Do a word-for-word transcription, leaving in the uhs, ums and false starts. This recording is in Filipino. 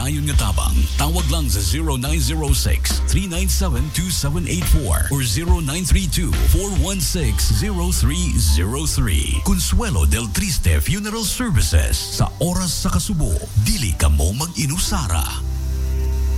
dayon nga tabang. Tawag lang sa zero nine zero six, three nine seven, two seven eight four or zero nine three two, four one six, zero three zero three. Consuelo del Triste Funeral Services. Sa oras sa kasubo, dili ka mo mag-inusara.